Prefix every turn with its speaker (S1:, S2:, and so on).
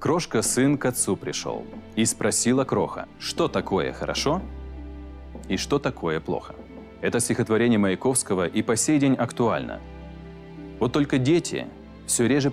S1: Крошка-сын к отцу пришел, и спросила Кроха, что такое хорошо и что такое плохо. Это стихотворение Маяковского и по сей день актуально. Вот только дети все реже